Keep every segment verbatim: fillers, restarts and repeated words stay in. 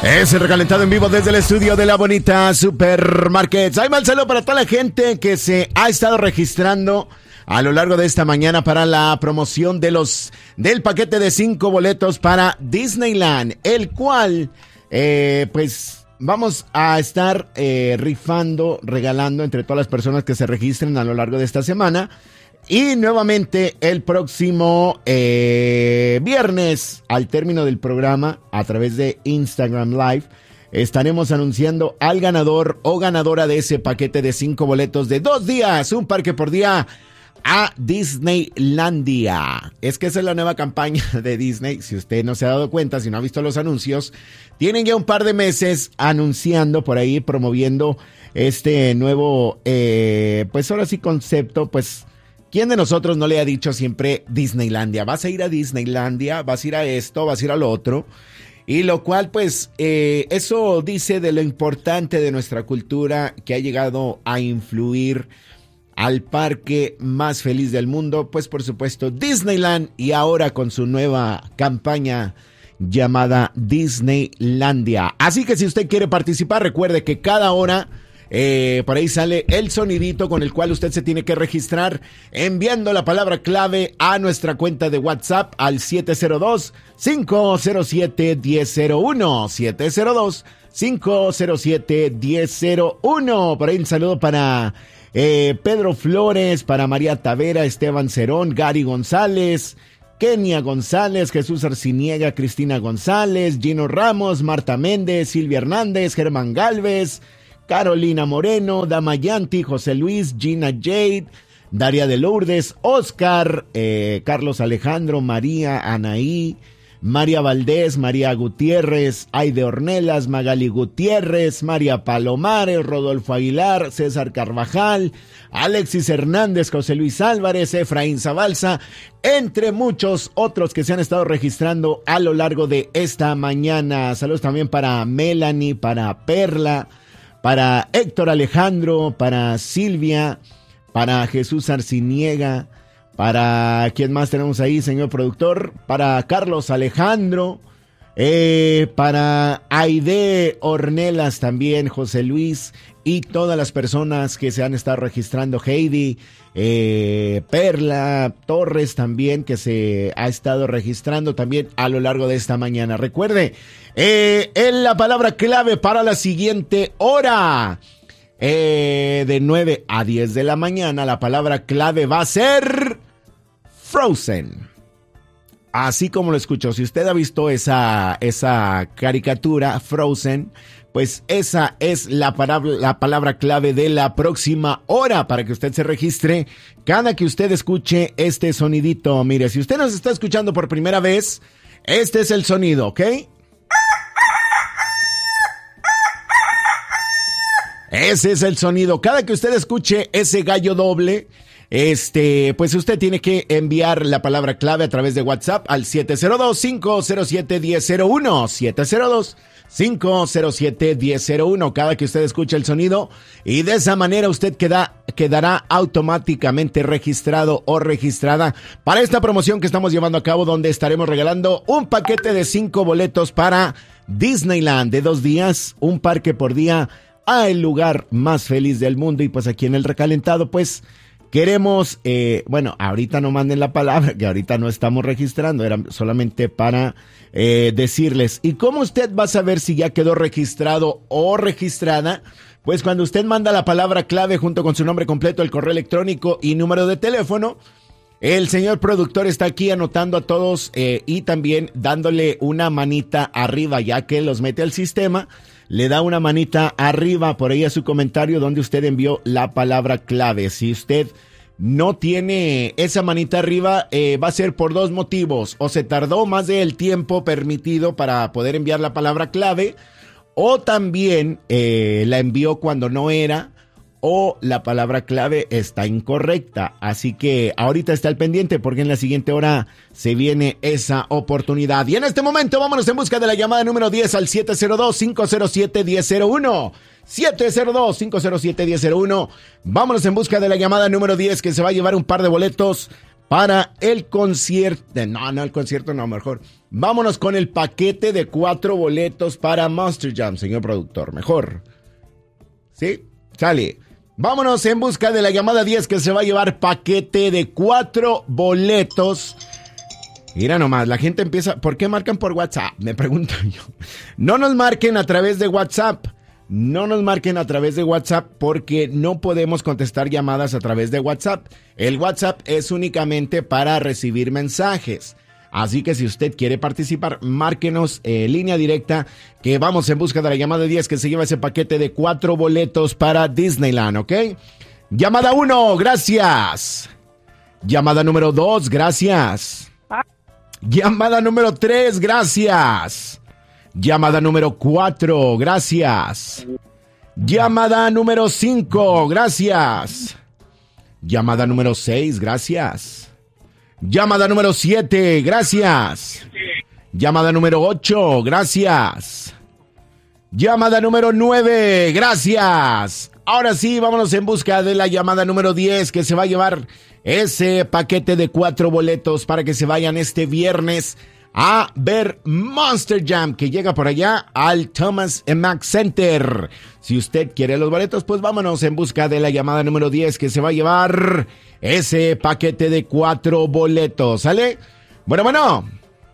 Es el recalentado en vivo desde el estudio de La Bonita Supermarkets. Hay mal saludo para toda la gente que se ha estado registrando a lo largo de esta mañana para la promoción de los del paquete de cinco boletos para Disneyland, el cual, eh, pues, vamos a estar eh, rifando, regalando entre todas las personas que se registren a lo largo de esta semana. Y nuevamente el próximo eh, viernes, al término del programa, a través de Instagram Live, estaremos anunciando al ganador o ganadora de ese paquete de cinco boletos de dos días, un parque por día a Disneylandia. Es que esa es la nueva campaña de Disney. Si usted no se ha dado cuenta, si no ha visto los anuncios, tienen ya un par de meses anunciando por ahí, promoviendo este nuevo, eh, pues ahora sí concepto, pues... ¿Quién de nosotros no le ha dicho siempre Disneylandia? Vas a ir a Disneylandia, vas a ir a esto, vas a ir a lo otro. Y lo cual, pues, eh, eso dice de lo importante de nuestra cultura que ha llegado a influir al parque más feliz del mundo. Pues, por supuesto, Disneyland. Y ahora con su nueva campaña llamada Disneylandia. Así que si usted quiere participar, recuerde que cada hora... Eh, por ahí sale el sonidito con el cual usted se tiene que registrar enviando la palabra clave a nuestra cuenta de WhatsApp al siete cero dos, cinco cero siete, uno cero cero uno, siete cero dos, cinco cero siete, uno cero cero uno. Por ahí un saludo para eh, Pedro Flores, para María Tavera, Esteban Cerón, Gary González, Kenia González, Jesús Arciniega, Cristina González, Gino Ramos, Marta Méndez, Silvia Hernández, Germán Galvez, Carolina Moreno, Damayanti, José Luis, Gina Jade, Daria de Lourdes, Oscar, eh, Carlos Alejandro, María Anaí, María Valdés, María Gutiérrez, Aide Ornelas, Magali Gutiérrez, María Palomares, Rodolfo Aguilar, César Carvajal, Alexis Hernández, José Luis Álvarez, Efraín Zabalza, entre muchos otros que se han estado registrando a lo largo de esta mañana. Saludos también para Melanie, para Perla, para Héctor Alejandro, para Silvia, para Jesús Arciniega, para ¿quién más tenemos ahí, señor productor? Para Carlos Alejandro, eh, para Aide Ornelas también, José Luis y todas las personas que se han estado registrando, Heidi, eh, Perla Torres también que se ha estado registrando también a lo largo de esta mañana. Recuerde, eh, en la palabra clave para la siguiente hora, eh, de nueve a diez de la mañana, la palabra clave va a ser Frozen. Así como lo escuchó, si usted ha visto esa, esa caricatura, Frozen, pues esa es la palabra, la palabra clave de la próxima hora para que usted se registre cada que usted escuche este sonidito. Mire, si usted nos está escuchando por primera vez, este es el sonido, ¿ok? Ese es el sonido. Cada que usted escuche ese gallo doble, Este, pues usted tiene que enviar la palabra clave a través de WhatsApp al siete cero dos, cinco cero siete, uno cero cero uno, siete cero dos, cinco cero siete, uno cero cero uno, cada que usted escuche el sonido, y de esa manera usted queda, quedará automáticamente registrado o registrada para esta promoción que estamos llevando a cabo, donde estaremos regalando un paquete de cinco boletos para Disneyland de dos días, un parque por día a el lugar más feliz del mundo. Y pues aquí en el recalentado, pues queremos, eh, bueno, ahorita no manden la palabra, que ahorita no estamos registrando, era solamente para eh, decirles. ¿Y cómo usted va a saber si ya quedó registrado o registrada? Pues cuando usted manda la palabra clave junto con su nombre completo, el correo electrónico y número de teléfono, el señor productor está aquí anotando a todos eh, y también dándole una manita arriba, ya que los mete al sistema. Le da una manita arriba por ahí a su comentario donde usted envió la palabra clave. Si usted no tiene esa manita arriba, eh, va a ser por dos motivos. O se tardó más del tiempo permitido para poder enviar la palabra clave, o también eh, la envió cuando no era, o la palabra clave está incorrecta. Así que ahorita está al pendiente porque en la siguiente hora se viene esa oportunidad. Y en este momento vámonos en busca de la llamada número diez al siete cero dos, cinco cero siete, uno cero cero uno. siete cero dos, cinco cero siete, uno cero cero uno. Vámonos en busca de la llamada número diez, que se va a llevar un par de boletos para el concierto. No, no, el concierto no, mejor. Vámonos con el paquete de cuatro boletos para Monster Jam, señor productor. Mejor. ¿Sí? Sale. Vámonos en busca de la llamada diez que se va a llevar paquete de cuatro boletos. Mira nomás, la gente empieza... ¿Por qué marcan por WhatsApp? Me pregunto yo. No nos marquen a través de WhatsApp. No nos marquen a través de WhatsApp porque no podemos contestar llamadas a través de WhatsApp. El WhatsApp es únicamente para recibir mensajes. Así que si usted quiere participar, márquenos en eh, línea directa que vamos en busca de la llamada diez que se lleva ese paquete de cuatro boletos para Disneyland, ¿ok? Llamada uno, gracias. Llamada número dos, gracias. Llamada número tres, gracias. Llamada número cuatro, gracias. Llamada número cinco, gracias. Llamada número seis, gracias. Llamada número siete, gracias. Llamada número ocho, gracias. Llamada número nueve, gracias. Ahora sí, vámonos en busca de la llamada número diez que se va a llevar ese paquete de cuatro boletos para que se vayan este viernes a ver Monster Jam, que llega por allá al Thomas and Mack Center. Si usted quiere los boletos, pues vámonos en busca de la llamada número diez que se va a llevar ese paquete de cuatro boletos. ¿Sale? Bueno, bueno.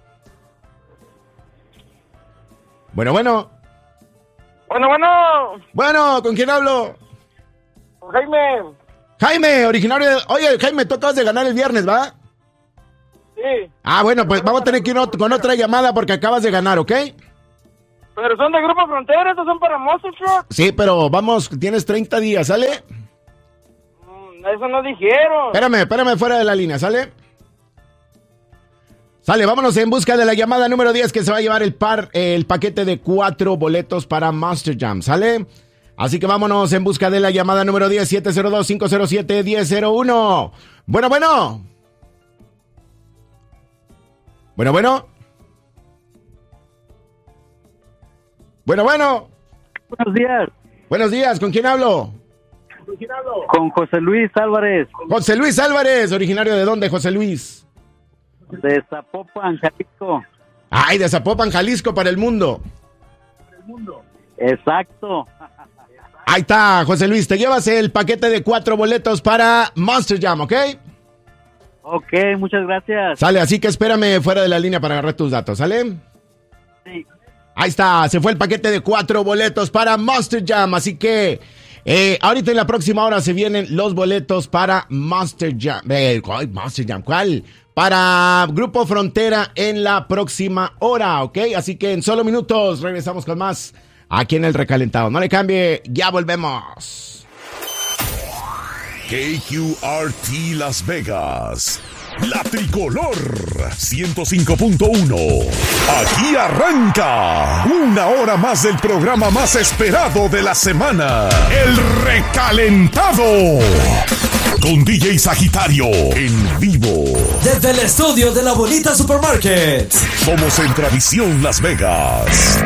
Bueno, bueno. Bueno, bueno. Bueno, ¿con quién hablo? Con Jaime. Jaime, originario de... Oye, Jaime, tú acabas de ganar el viernes, ¿va? Sí. Ah, bueno, pues vamos a tener que ir con otra llamada porque acabas de ganar, ¿ok? Pero son de Grupo Frontera, estos son para Monster Truck. Sí, pero vamos, tienes treinta días, ¿sale? Mm, eso no dijeron. Espérame, espérame fuera de la línea, ¿sale? Sale, vámonos en busca de la llamada número diez que se va a llevar el par, el paquete de cuatro boletos para Monster Jam, ¿sale? Así que vámonos en busca de la llamada número diez, siete cero dos, cinco cero siete, uno cero cero uno. Bueno, bueno. Bueno, bueno. Bueno, bueno. Buenos días. Buenos días, ¿con quién hablo? ¿Con quién hablo? Con José Luis Álvarez. José Luis Álvarez, originario de dónde, José Luis? De Zapopan, Jalisco. Ay, de Zapopan, Jalisco, para el mundo. Para el mundo. Exacto. Ahí está, José Luis, te llevas el paquete de cuatro boletos para Monster Jam, ¿ok? Ok, muchas gracias. Sale, así que espérame fuera de la línea para agarrar tus datos, ¿sale? Sí. Ahí está, se fue el paquete de cuatro boletos para Monster Jam, así que eh, ahorita en la próxima hora se vienen los boletos para Monster Jam. Eh, ¿cuál? Monster Jam, ¿cuál? Para Grupo Frontera en la próxima hora, ¿ok? Así que en solo minutos regresamos con más aquí en El Recalentado. No le cambie, ya volvemos. K Q R T Las Vegas, la tricolor ciento cinco punto uno. Aquí arranca una hora más del programa más esperado de la semana, El Recalentado, con D J Sagitario en vivo. Desde el estudio de La Bonita Supermarket. Somos en Tradición Las Vegas.